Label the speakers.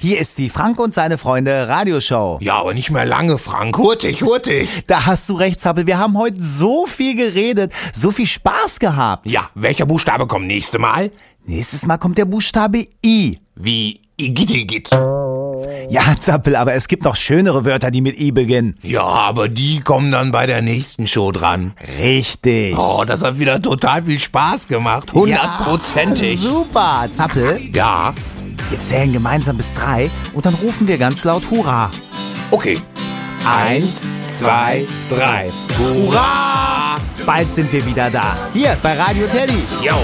Speaker 1: Hier ist die Frank und seine Freunde Radioshow.
Speaker 2: Ja, aber nicht mehr lange, Frank. Hurtig.
Speaker 1: Da hast du recht, Zappel. Wir haben heute so viel geredet, so viel Spaß gehabt.
Speaker 2: Ja, welcher Buchstabe kommt nächstes Mal?
Speaker 1: Nächstes Mal kommt der Buchstabe I.
Speaker 2: Wie Igitigit.
Speaker 1: Ja, Zappel, aber es gibt noch schönere Wörter, die mit I beginnen.
Speaker 2: Ja, aber die kommen dann bei der nächsten Show dran.
Speaker 1: Richtig.
Speaker 2: Oh, das hat wieder total viel Spaß gemacht. 100%ig.
Speaker 1: Ja, super, Zappel.
Speaker 2: Ja,
Speaker 1: Wir zählen gemeinsam bis 3 und dann rufen wir ganz laut Hurra.
Speaker 2: okay. 1, 2, 3. Hurra!
Speaker 1: Bald sind wir wieder da. Hier bei Radio Teddy.
Speaker 2: Jo.